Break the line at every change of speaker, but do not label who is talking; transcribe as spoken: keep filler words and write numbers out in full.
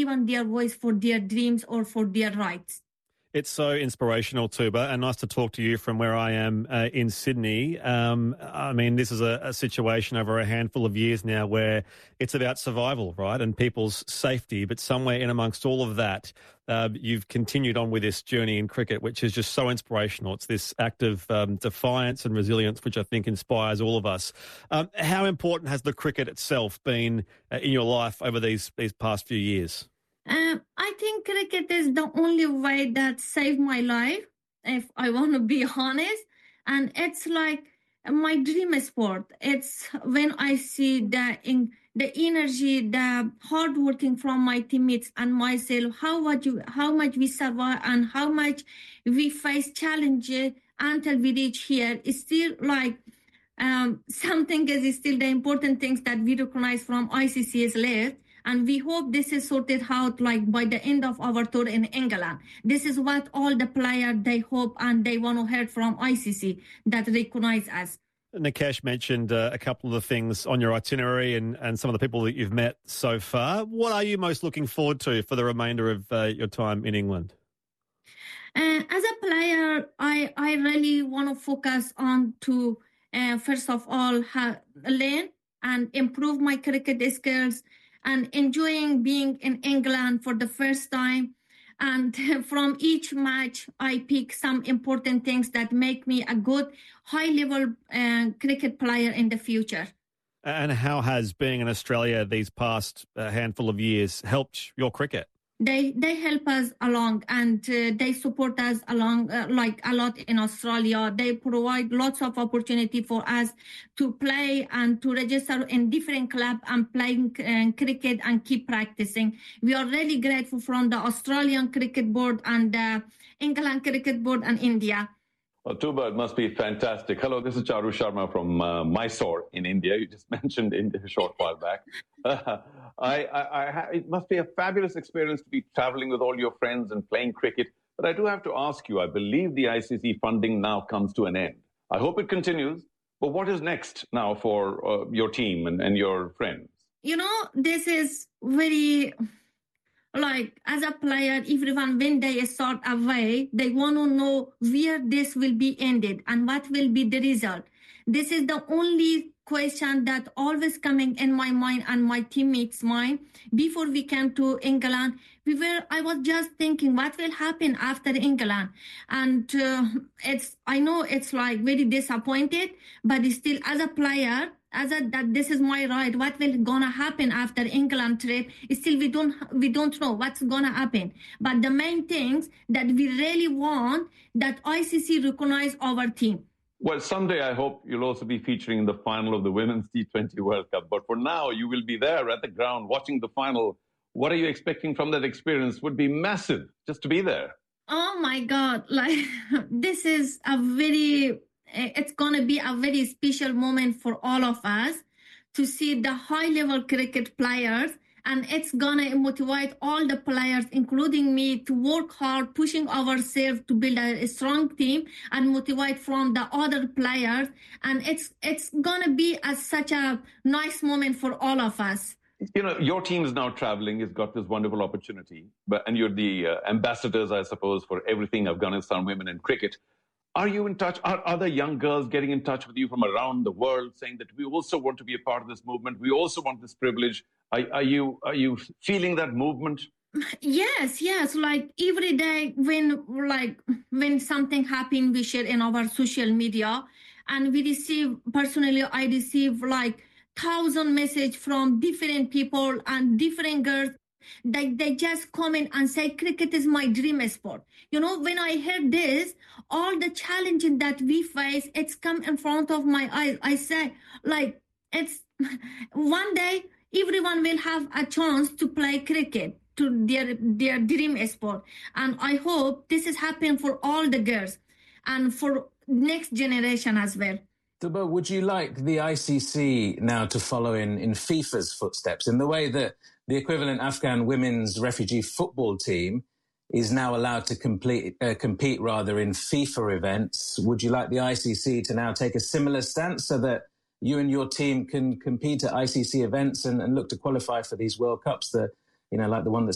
given their voice for their dreams or for their rights.
It's so inspirational, Tuba, and nice to talk to you from where I am uh, in Sydney. Um, I mean, this is a, a situation over a handful of years now where it's about survival, right, and people's safety. But somewhere in amongst all of that, uh, you've continued on with this journey in cricket, which is just so inspirational. It's this act of um, defiance and resilience, which I think inspires all of us. Um, how important has the cricket itself been uh, in your life over these these past few years?
Um, I think cricket is the only way that saved my life, if I want to be honest. And it's like my dream sport. It's when I see the in, the energy, the hard working from my teammates and myself, how much you, how much we survive and how much we face challenges until we reach here. It's still like um, something is still the important things that we recognize from I C C is left. And we hope this is sorted out like by the end of our tour in England. This is what all the players, they hope and they want to hear from I C C that recognize us.
Nikesh mentioned uh, a couple of the things on your itinerary and, and some of the people that you've met so far. What are you most looking forward to for the remainder of uh, your time in England?
Uh, as a player, I, I really want to focus on to, uh, first of all, ha- learn and improve my cricket skills, and enjoying being in England for the first time. And from each match, I pick some important things that make me a good, high-level uh, cricket player in the future.
And how has being in Australia these past uh, handful of years helped your cricket?
They they help us along, and uh, they support us along uh, like a lot in Australia. They provide lots of opportunity for us to play and to register in different clubs and playing uh, cricket and keep practicing. We are really grateful from the Australian Cricket Board and the England Cricket Board and India.
Well, Tuba, it must be fantastic. Hello, this is Charu Sharma from uh, Mysore in India. You just mentioned India a short while back. Uh, I, I, I, it must be a fabulous experience to be traveling with all your friends and playing cricket. But I do have to ask you, I believe the I C C funding now comes to an end. I hope it continues. But what is next now for uh, your team and, and your friends?
You know, this is very... Like, as a player, everyone, when they start away, they want to know where this will be ended and what will be the result. This is the only question that always coming in my mind and my teammates' mind. Before we came to England, we were, I was just thinking, what will happen after England? And uh, it's, I know it's like very disappointed, but still, as a player, as a, that this is my right, what will gonna happen after England trip? Still, we don't we don't know what's gonna happen. But the main things that we really want that I C C recognize our team.
Well, someday I hope you'll also be featuring in the final of the Women's T twenty World Cup. But for now, you will be there at the ground watching the final. What are you expecting from that experience? Would be massive just to be there.
Oh my God! Like this is a very. It's going to be a very special moment for all of us to see the high-level cricket players, and it's going to motivate all the players, including me, to work hard, pushing ourselves to build a, a strong team and motivate from the other players. And it's it's going to be a, such a nice moment for all of us.
You know, your team is now traveling. It's got this wonderful opportunity, but and you're the uh, ambassadors, I suppose, for everything Afghanistan women in cricket. Are you in touch? Are other young girls getting in touch with you from around the world saying that we also want to be a part of this movement? We also want this privilege. Are, are you are you feeling that movement?
Yes, yes. Like every day when like when something happens, we share in our social media, and we receive, personally, I receive like thousand messages from different people and different girls. They, they just comment and say, cricket is my dream sport. You know, when I heard this, all the challenges that we face, it's come in front of my eyes. I say, like, it's one day, everyone will have a chance to play cricket, to their, their dream sport. And I hope this is happening for all the girls and for next generation as well.
Tuba, would you like the I C C now to follow in, in FIFA's footsteps in the way that the equivalent Afghan women's refugee football team is now allowed to complete, uh, compete rather in FIFA events? Would you like the I C C to now take a similar stance so that you and your team can compete at I C C events and, and look to qualify for these World Cups, that, you know, like the one that's